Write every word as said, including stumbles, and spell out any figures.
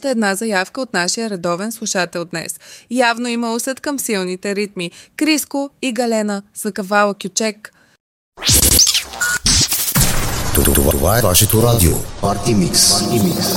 още една заявка от нашия редовен слушател днес. Явно има усет към силните ритми. Криско и Галена са кавала Кючек. Това е вашето радио. Парти Микс.